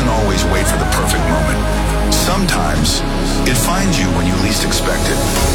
doesn't always wait for the perfect moment. Sometimes it finds you when you least expect it.